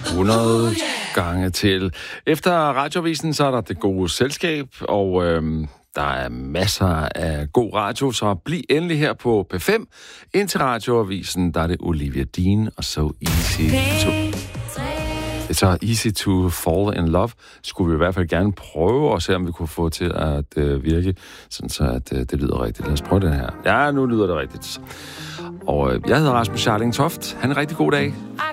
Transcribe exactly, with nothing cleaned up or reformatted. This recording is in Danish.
hundrede gange til. Efter Radioavisen, så er der Det Gode Selskab, og øhm, der er masser af god radio, så bliv endelig her på P fem. Indtil Radioavisen, der er det Olivia Dean og So Easy to... It's so easy to fall in love. Skulle vi i hvert fald gerne prøve at se, om vi kunne få til at øh, virke, sådan så at øh, det lyder rigtigt. Lad os prøve det her. Ja, nu lyder det rigtigt. Og øh, jeg hedder Rasmus Scharling Toft. Han en rigtig god dag.